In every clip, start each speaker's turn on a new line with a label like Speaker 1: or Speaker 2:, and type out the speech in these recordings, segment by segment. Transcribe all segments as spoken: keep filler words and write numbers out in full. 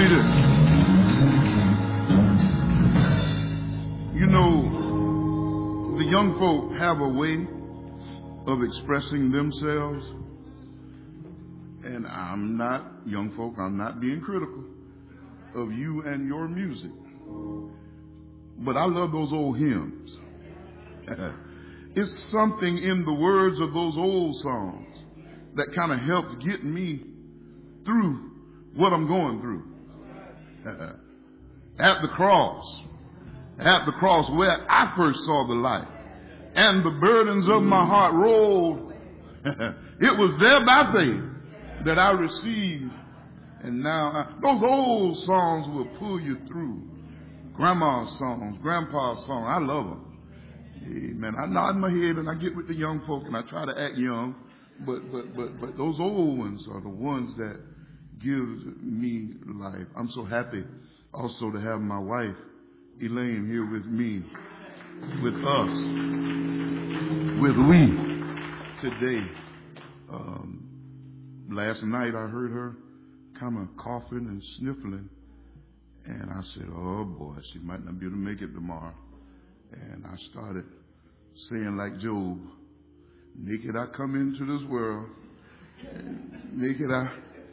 Speaker 1: seated. You know, the young folk have a way of expressing themselves. And I'm not, young folk, I'm not being critical of you and your music. But I love those old hymns. It's something in the words of those old songs that kind of helped get me through what I'm going through. At the cross, at the cross where I first saw the light and the burdens of my heart rolled. It was there by faith that I received. And now I, those old songs will pull you through. Grandma's songs, grandpa's songs, I love them. Amen. I nod my head and I get with the young folk and I try to act young, but but but but those old ones are the ones that gives me life. I'm so happy also to have my wife Elaine here with me, with us, with we today. Um, last night I heard her kind of coughing and sniffling, and I said, "Oh boy, she might not be able to make it tomorrow." And I started saying like Job, naked I come into this world, and naked I,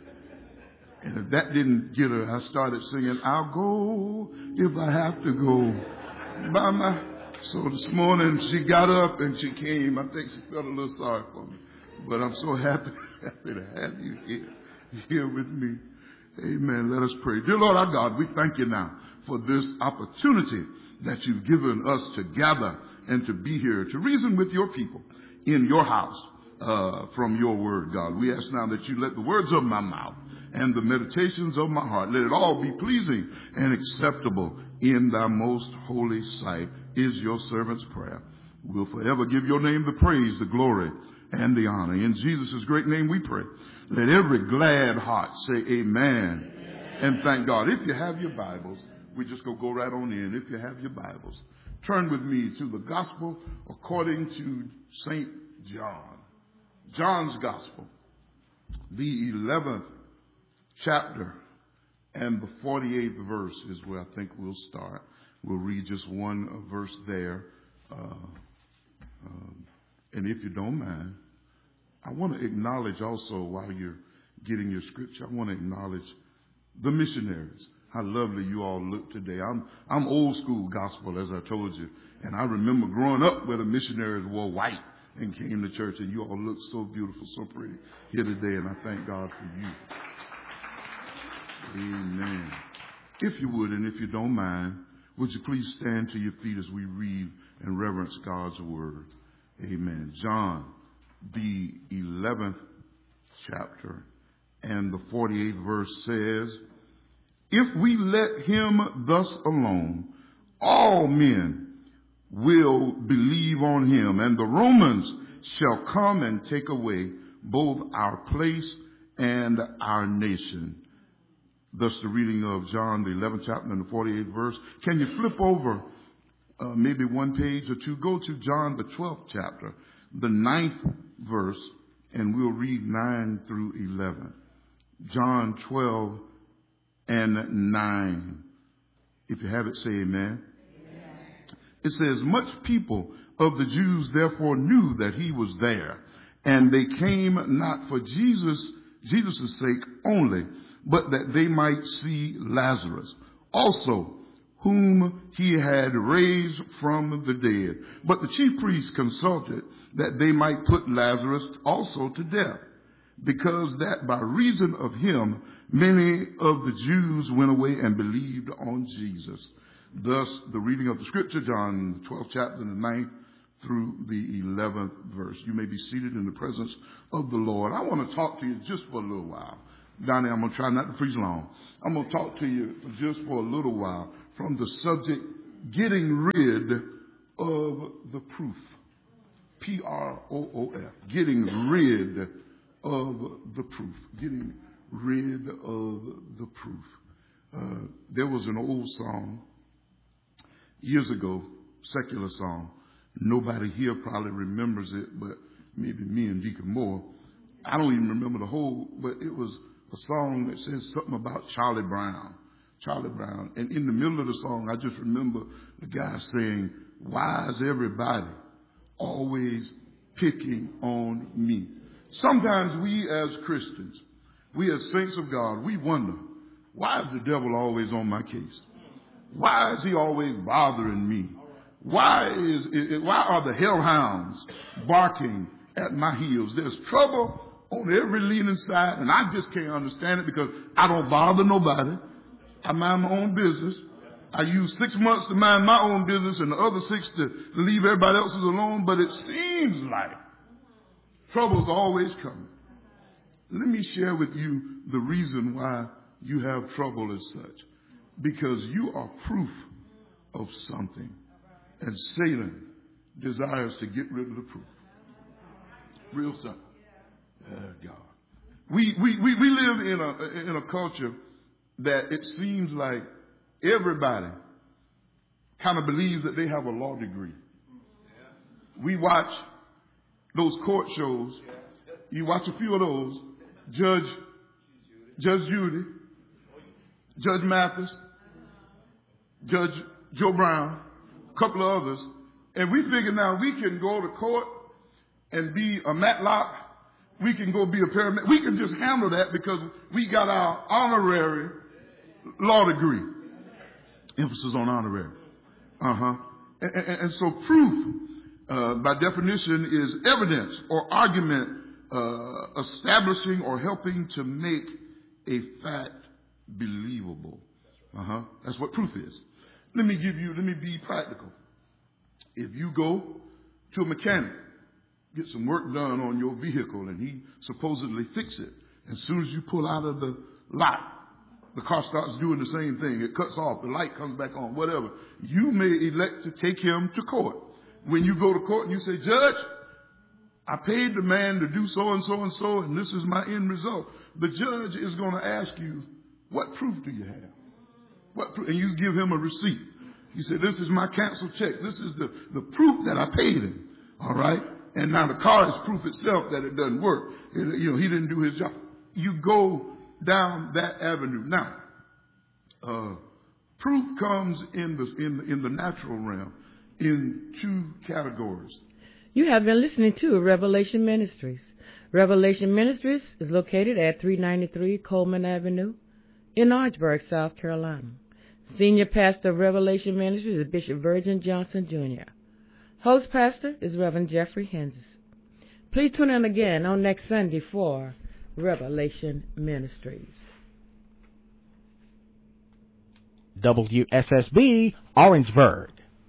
Speaker 1: and if that didn't get her, I started singing, I'll go if I have to go by my, so this morning she got up and she came. I think she felt a little sorry for me, but I'm so happy, happy to have you here, here with me. Amen. Let us pray. Dear Lord our God, we thank you now for this opportunity that you've given us to gather and to be here, to reason with your people in your house uh, from your word, God. We ask now that you let the words of my mouth and the meditations of my heart, let it all be pleasing and acceptable in thy most holy sight, is your servant's prayer. We'll forever give your name the praise, the glory, and the honor. In Jesus' great name we pray. Let every glad heart say amen, amen. And thank God. If you have your Bibles, we just go go right on in. If you have your Bibles, turn with me to the Gospel according to Saint John. John's Gospel, the eleventh chapter and the forty-eighth verse is where I think we'll start. We'll read just one verse there. Uh, um, and if you don't mind, I want to acknowledge also, while you're getting your scripture, I want to acknowledge the missionaries. How lovely you all look today. I'm I'm old school gospel, as I told you. And I remember growing up where the missionaries wore white and came to church, and you all look so beautiful, so pretty here today, and I thank God for you. Amen. If you would, and if you don't mind, would you please stand to your feet as we read and reverence God's word. Amen. John, the eleventh chapter and the forty-eighth verse says, if we let him thus alone, all men will believe on him, and the Romans shall come and take away both our place and our nation. Thus the reading of John, the eleventh chapter and the forty-eighth verse. Can you flip over uh, maybe one page or two? Go to John, the twelfth chapter, the ninth verse, and we'll read nine through eleven. John twelve and nine. If you have it, say amen. Amen. It says, much people of the Jews therefore knew that he was there, and they came not for Jesus, Jesus' sake only, but that they might see Lazarus also, whom he had raised from the dead. But the chief priests consulted that they might put Lazarus also to death, because that by reason of him many of the Jews went away and believed on Jesus. Thus, the reading of the scripture, John, the twelfth chapter, and the ninth through the eleventh verse. You may be seated in the presence of the Lord. I want to talk to you just for a little while. Donnie, I'm going to try not to preach long. I'm going to talk to you just for a little while from the subject, getting rid of the proof. P R O O F. Getting rid of the proof. Getting rid of the proof. Uh, there was an old song years ago, secular song. Nobody here probably remembers it, but maybe me and Deacon Moore. I don't even remember the whole, but it was a song that says something about Charlie Brown. Charlie Brown. And in the middle of the song, I just remember the guy saying, why is everybody always picking on me? Sometimes we as Christians, we as saints of God, we wonder, why is the devil always on my case? Why is he always bothering me? Why is, is why are the hellhounds barking at my heels? There's trouble on every leaning side, and I just can't understand it because I don't bother nobody. I mind my own business. I use six months to mind my own business and the other six to leave everybody else's alone, but it seems like trouble's always coming. Let me share with you the reason why you have trouble as such. Because you are proof of something, and Satan desires to get rid of the proof. Real simple. Oh, God. We, we, we, we live in a, in a culture that it seems like everybody kind of believes that they have a law degree. We watch those court shows. You watch a few of those. Judge, Judge Judy, Judge Mathis, Judge Joe Brown, a couple of others. And we figure now we can go to court and be a Matlock. We can go be a paramedic. We can just handle that because we got our honorary law degree. Emphasis on honorary. Uh-huh. And, and, and so proof, uh, by definition, is evidence or argument uh, establishing or helping to make a fact believable. Uh-huh. That's what proof is. Let me give you, let me be practical. If you go to a mechanic, get some work done on your vehicle, and he supposedly fix it, as soon as you pull out of the lot, the car starts doing the same thing. It cuts off. The light comes back on, whatever. You may elect to take him to court. When you go to court and you say, Judge, I paid the man to do so and so and so, and this is my end result. The judge is going to ask you, what proof do you have? What proof? And you give him a receipt. You say, this is my canceled check. This is the, the proof that I paid him. All right? And now the car is proof itself that it doesn't work. It, you know, he didn't do his job. You go down that avenue. Now, uh, proof comes in the, in the, in the natural realm in two categories.
Speaker 2: You have been listening to Revelation Ministries. Revelation Ministries is located at three ninety-three Coleman Avenue in Orangeburg, South Carolina. Senior pastor of Revelation Ministries is Bishop Virgin Johnson, Junior Host pastor is Reverend Jeffrey Hensis. Please tune in again on next Sunday for Revelation Ministries.
Speaker 3: W S S B, Orangeburg.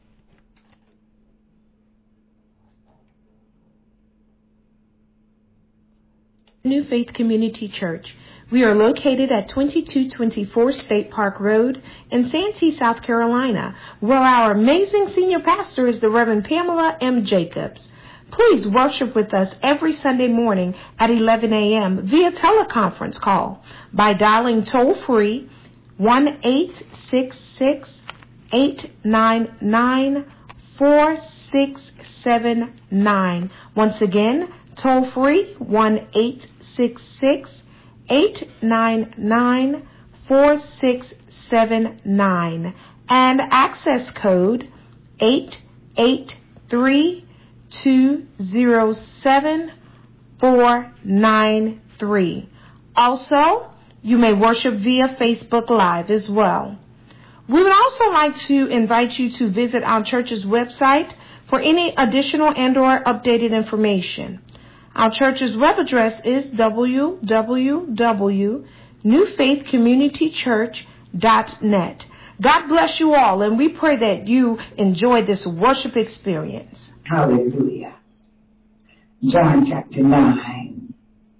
Speaker 4: New Faith Community Church. We are located at twenty-two twenty-four State Park Road in Santee, South Carolina, where our amazing senior pastor is the Reverend Pamela M. Jacobs. Please worship with us every Sunday morning at eleven a.m. via teleconference call by dialing toll-free one eight six six, eight nine nine, four six seven nine. Once again, toll-free one eight six six, eight nine nine, four six seven nine and access code eight eight three, two zero seven, four nine three. Also, you may worship via Facebook Live as well. We would also like to invite you to visit our church's website for any additional and or updated information. Our church's web address is w w w dot new faith community church dot net. God bless you all, and we pray that you enjoy this worship experience.
Speaker 5: Hallelujah. John chapter nine.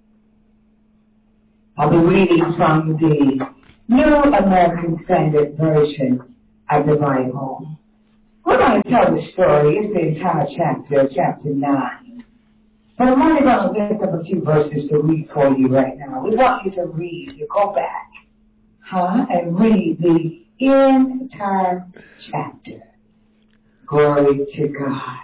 Speaker 5: I'll be reading from the New American Standard Version of the Bible. We're going to tell the story. It's the entire chapter, chapter nine. But I'm only going to get up a few verses to read for you right now. We want you to read. You go back, huh, and read the entire chapter. Glory to God.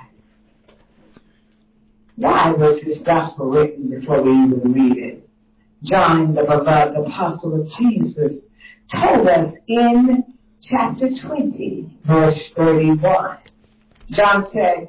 Speaker 5: Why was this gospel written before we even read it? John, the beloved apostle of Jesus, told us in chapter twenty, verse thirty-one. John said,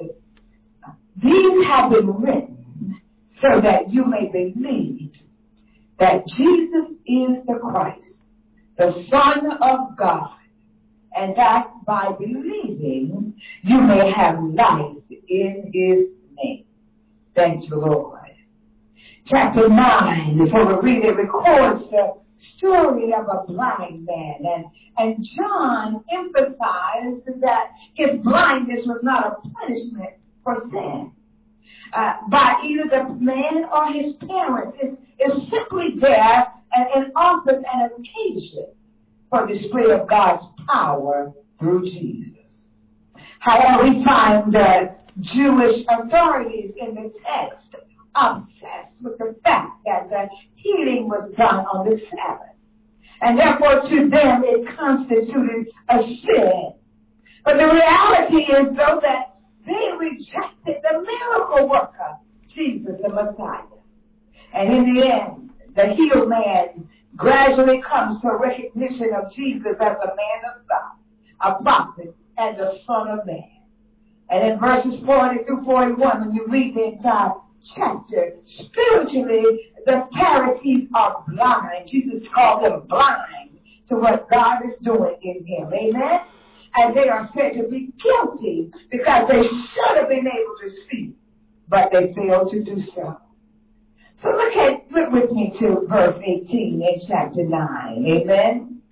Speaker 5: these have been written so that you may believe that Jesus is the Christ, the Son of God, and that by believing you may have life in his name. Thank you, Lord. Chapter nine, before we read it, records the story of a blind man. And, and John emphasized that his blindness was not a punishment for sin uh, by either the man or his parents. It's, it's simply there and, and offers an occasion for display of God's power through Jesus. However, we find the Jewish authorities in the text obsessed with the fact that the healing was done on the Sabbath. And therefore, to them, it constituted a sin. But the reality is, though, that they rejected the miracle worker, Jesus the Messiah. And in the end, the healed man gradually comes to a recognition of Jesus as a man of God, a prophet, and the Son of Man. And in verses forty through forty-one, when you read the entire chapter, spiritually, the Pharisees are blind. Jesus called them blind to what God is doing in him. Amen? And they are said to be guilty because they should have been able to see, but they failed to do so. So look at, look with me to verse eighteen in chapter nine. Amen?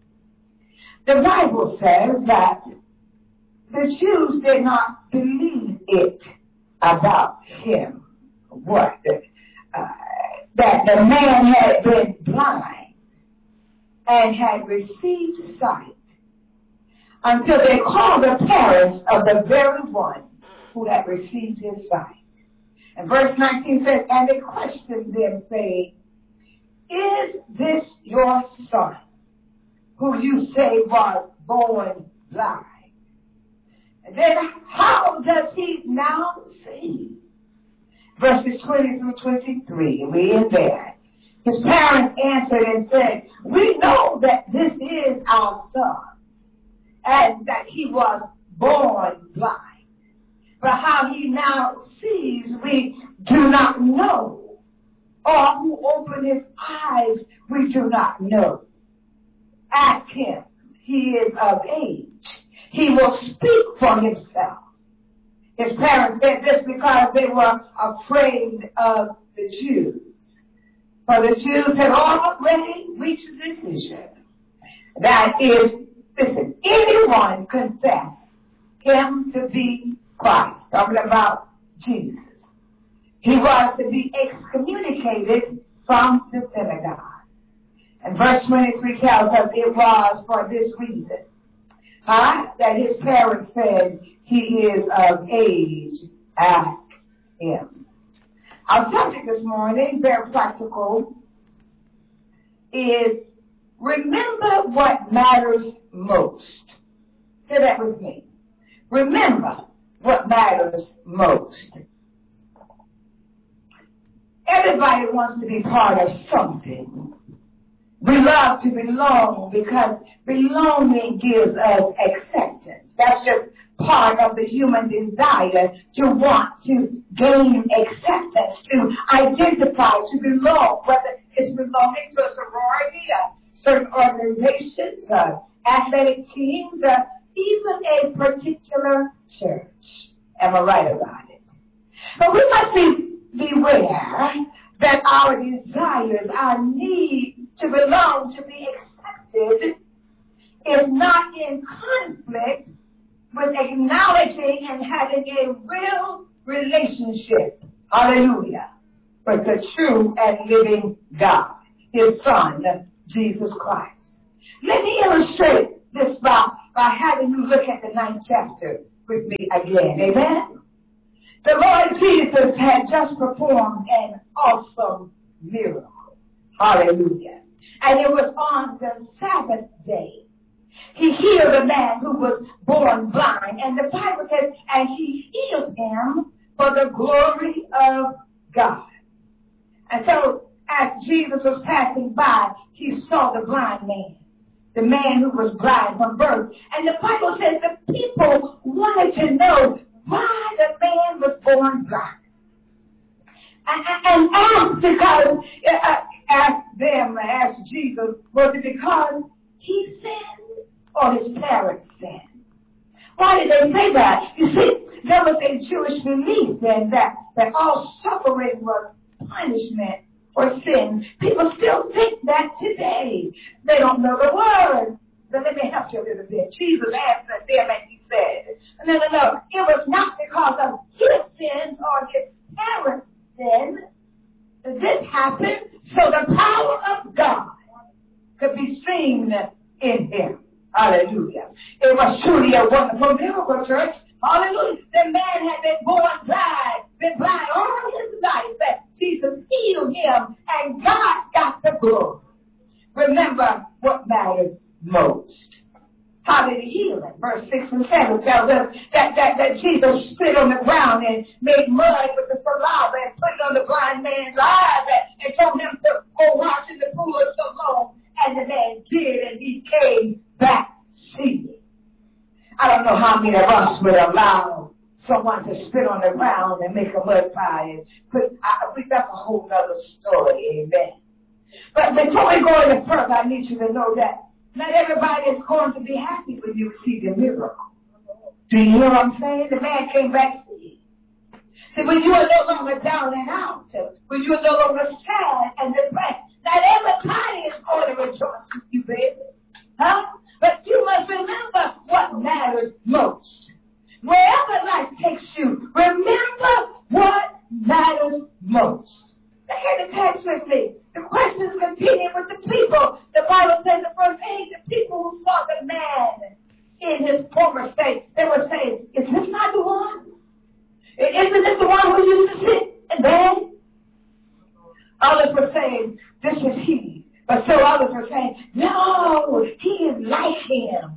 Speaker 5: The Bible says that the Jews did not believe it about him. What? Uh, that the man had been blind and had received sight until they called the parents of the very one who had received his sight. And verse nineteen says, and they questioned them, saying, is this your son, who you say was born blind? And then how does he now see? Verses twenty through twenty-three, we in there. His parents answered and said, we know that this is our son, and that he was born blind. But how he now sees, we do not know. Or who opened his eyes, we do not know. Ask him. He is of age. He will speak for himself. His parents said this because they were afraid of the Jews. For the Jews had already reached a decision that if, listen, anyone confessed him to be Christ, talking about Jesus, he was to be excommunicated from the synagogue. And verse twenty-three tells us it was for this reason, huh, that his parents said, he is of age, ask him. Our subject this morning, very practical, is remember what matters most. Say that with me. Remember what matters most. Everybody wants to be part of something. We love to belong because belonging gives us acceptance. That's just part of the human desire to want to gain acceptance, to identify, to belong, whether it's belonging to a sorority, uh, certain organizations, uh, athletic teams, uh, even a particular church. Am I right about it? But we must be beware that our desires, our need to belong, to be accepted, is not in conflict with acknowledging and having a real relationship, hallelujah, with the true and living God, his Son, Jesus Christ. Let me illustrate this by, by having you look at the ninth chapter with me again, amen? The Lord Jesus had just performed an awesome miracle, hallelujah, and it was on the Sabbath day. He healed a man who was born blind, and the Bible says, and he healed him for the glory of God. And so, as Jesus was passing by, he saw the blind man the man who was blind from birth. And the Bible says the people wanted to know why the man was born blind. And, and asked because, uh, asked them, asked Jesus, was it because he sinned or his parents sinned? Why did they say that? You see, there was a Jewish belief then that, that all suffering was punishment for sin. People still think that today. They don't know the word. But let me help you a little bit. Jesus answered them and he said, no, no, no. It was not because of his sins or his parents' sin that this happened, so the power of God could be seen in him. Hallelujah. It was truly a wonderful miracle, church. Hallelujah. The man had been born blind, been blind all his life. That Jesus healed him and God got the glory. Remember what matters most. How did he heal him? Verse six and seven tells us that, that, that Jesus spit on the ground and made mud with the saliva and put it on the blind man's eyes and, and told him to go wash in the pool of Siloam. And the man did, and he came back seeing. I don't know how many of us would allow someone to spit on the ground and make a mud pie. And put, I think that's a whole other story, amen. But before we go any further, I need you to know that not everybody is going to be happy when you see the miracle. Do you hear what I'm saying? The man came back seeing. See, when you are no longer down and out, when you are no longer sad and depressed, not everybody is going to rejoice with you, baby. Huh? But you must remember what matters most. Wherever life takes you, remember what matters most. Look at the text with me. The questions continue with the people. The Bible says in verse eight, the people who saw the man in his former state, they were saying, is this not the one? Isn't this the one who used to sit and beg? Others were saying, this is he. But still others were saying, no, he is like him.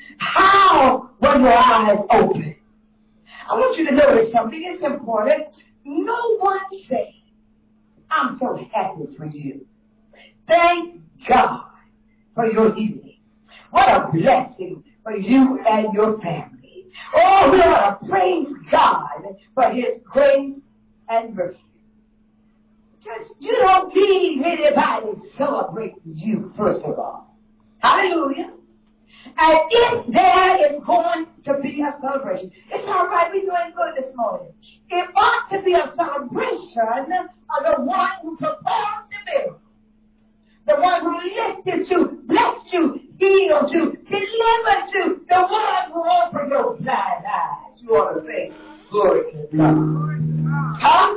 Speaker 5: How were your eyes open? I want you to notice something. It's important. No one said, I'm so happy for you. Thank God for your healing. What a blessing for you and your family. Oh, we ought to praise God for his grace and mercy. Church, you don't need anybody celebrating you, first of all. Hallelujah. And if there is going to be a celebration, it's all right, we're doing good this morning. It ought to be a celebration of the one who performed the miracle. The one who lifted you, blessed you, healed you, delivered you. The one who opened your blind eyes. You ought to say, glory to God. Huh?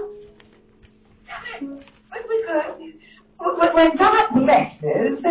Speaker 5: But we could. When God blesses,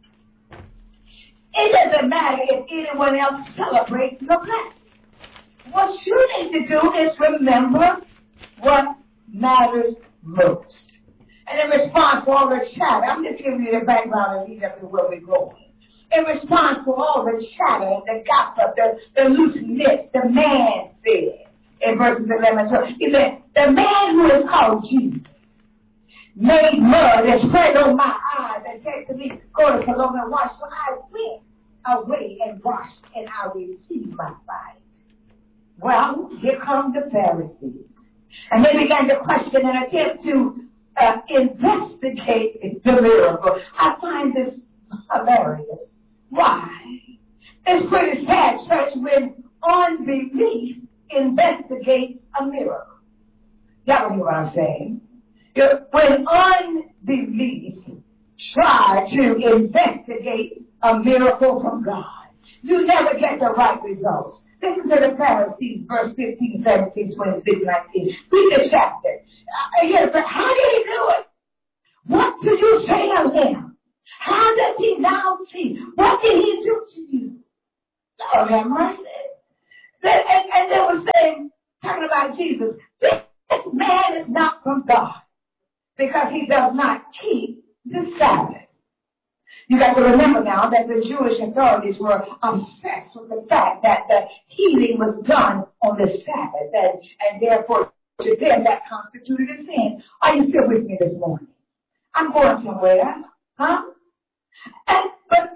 Speaker 5: it doesn't matter if anyone else celebrates your blessing. What you need to do is remember what matters most. And in response to all the chatter, I'm just giving you the background and lead up to where we're going. In response to all the chatter and the gossip, the, the loose lips, the man said in verses eleven and twelve, he said, the man who is called Jesus made mud and spread on my eyes and said to me, go to Siloam and wash. So I went away and washed, and I received my sight. Well, here come the Pharisees. And they began to question and attempt to uh, investigate the miracle. I find this hilarious. Why? It's pretty sad, church, when unbelief investigates a miracle. Y'all know what I'm saying? When unbelief tries to investigate a miracle from God, you never get the right results. Listen to the Pharisees, verse fifteen, seventeen, twenty-six, nineteen. Read the chapter. Uh, yes, but how did he do it? What do you say of him? How does he now see? What did he do to you? Lord have mercy. And, and, and they were saying, talking about Jesus, this, this man is not from God because he does not keep the Sabbath. You got to remember now that the Jewish authorities were obsessed with the fact that the healing was done on the Sabbath, and, and therefore to them that constituted a sin. Are you still with me this morning? I'm going somewhere, huh? And, but, but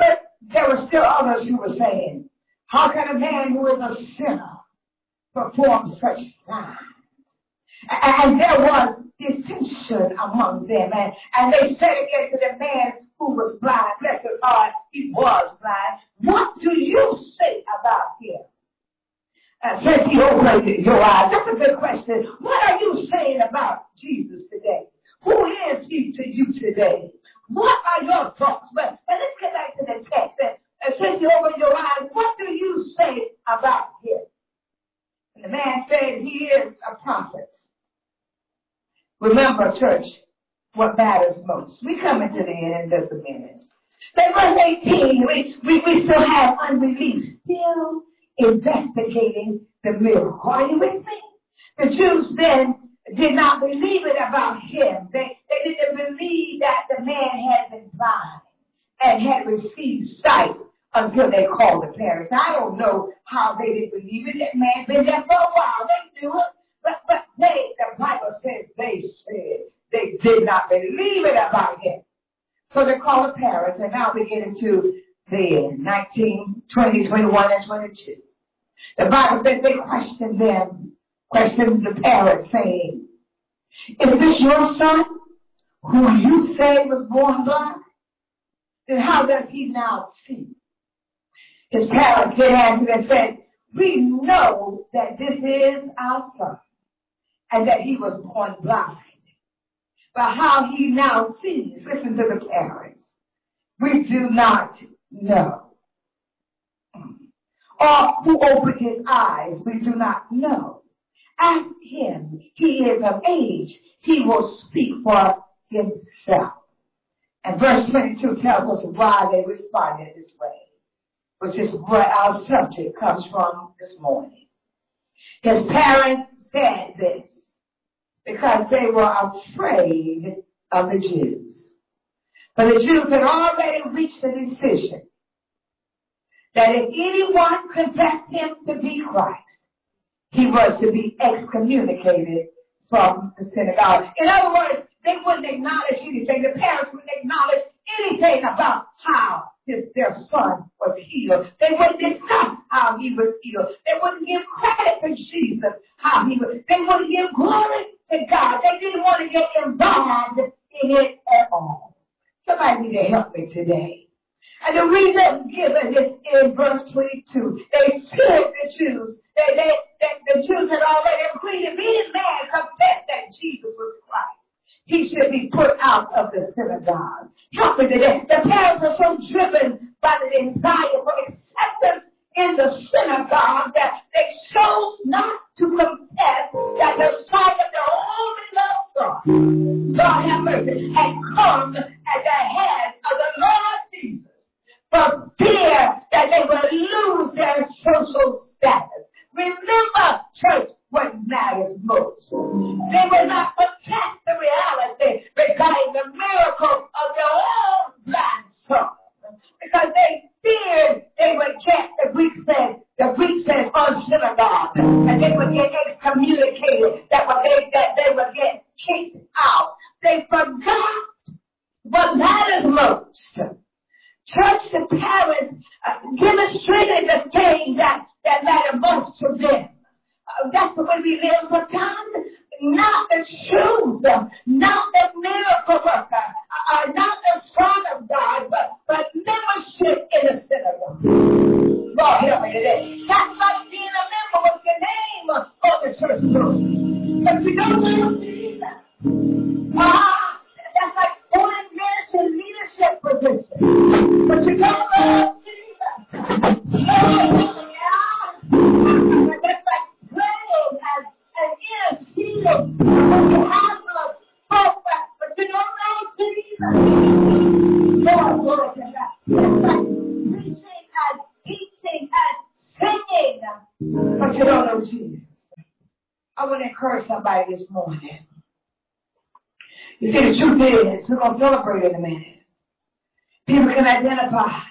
Speaker 5: there were still others who were saying, how can a man who is a sinner perform such signs? And there was dissension among them. And, and they said again to the man who was blind, bless his heart, he was blind, what do you say about him? Uh, since he opened your eyes. That's a good question. What are you saying about Jesus today? Who is he to you today? What are your thoughts? But, but let's get back to the text. And, and since you opened your eyes, what do you say about him? And the man said he is a prophet. Remember, church, what matters most. We come into the end in just a minute. So verse eighteen, we, we, we still have unreleased, still investigating the miracle. Are you with me? The Jews then did not believe it about him. They, they didn't believe that the man had been blind and had received sight until they called the parents. I don't know how they didn't believe it. That man been there for a while. They knew it. But, but they, the Bible says they said they did not believe it about him. So they called the parents, and now we get into the nineteen, twenty, twenty-one, and twenty-two. The Bible says they questioned them, questioned the parents, saying, is this your son who you say was born blind? Then how does he now see? His parents then answered and said, we know that this is our son and that he was born blind. But how he now sees, listen to the parents, we do not know. Or who opened his eyes, we do not know. Ask him, he is of age, he will speak for himself. And verse twenty-two tells us why they responded this way, which is where our subject comes from this morning. His parents said this because they were afraid of the Jews. For the Jews had already reached a decision that if anyone confessed him to be Christ, he was to be excommunicated from the synagogue. In other words, they wouldn't acknowledge anything. The parents wouldn't acknowledge anything about how his, their son was healed. They wouldn't discuss how he was healed. They wouldn't give credit to Jesus, how he was. They wouldn't give glory to God. They didn't want to get involved in it at all. Somebody need to help me today. And the reason given is in verse twenty-two. They feared the Jews. They, they, they, the Jews had already agreed if any man confessed that Jesus was Christ, he should be put out of the synagogue. Help me today. The parents are so driven by the desire for acceptance in the synagogue that they chose not to confess that the sight of their only little son, God have mercy, had come at the hands of the Lord Jesus for fear that they would lose their social status. Remember, church, what matters most. They would not protect the reality regarding the miracle of their own blind son, because they feared they would get, the Greek says, the Greek says, on synagogue, and they would get excommunicated, that would they, that they would get kicked out. They forgot what matters most. Church, the parents uh, demonstrated the thing that, that matter most to them. Uh, that's the way we live sometimes. Not the truth, uh, not the miracle worker, uh, not the Son of God, but, but membership in the synagogue. Lord, help me today. That's like being a member with your name on the church room. But you don't know Jesus. Ah, that's like holding ministry leadership position. But you don't know Jesus. Oh, yeah. That's like praying as an interceding on behalf of folks, but you don't know Jesus. Lord, Lord, that's like preaching and teaching and singing, but you don't know Jesus. I want to encourage somebody this morning. You see, the truth is, we're going to celebrate in a minute. People can identify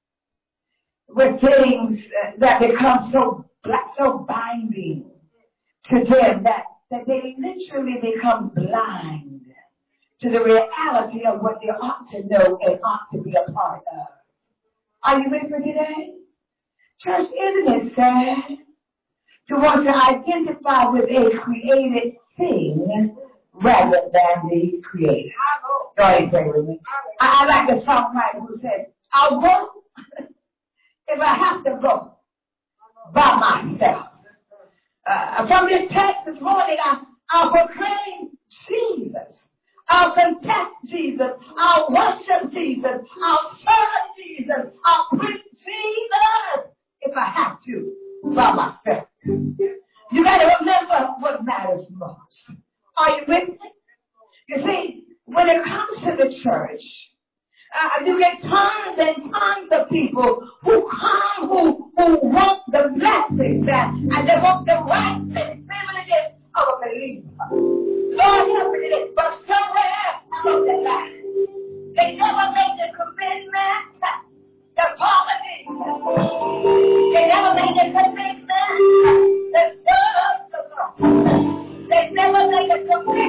Speaker 5: with things that become so so binding to them that, that they literally become blind to the reality of what they ought to know and ought to be a part of. Are you with me today? Church, isn't it sad to want to identify with a created thing rather than the creator? Go ahead and pray with me. I, I like the songwriter who says, I'll go if I have to go by myself. Uh, from this text this morning, I, I'll proclaim Jesus. I'll confess Jesus. I'll worship Jesus. I'll serve Jesus. I'll preach Jesus if I have to by myself. You got to remember what matters most. Are you with me? You see, when it comes to the church, uh, you get tons and tons of people who come, who, who want the blessings and, and they want the rights and privileges of a believer. Lord help me today, but somewhere along the line, they never made the commitment to follow Jesus. They never made the commitment to serve the Lord. They never made the commitment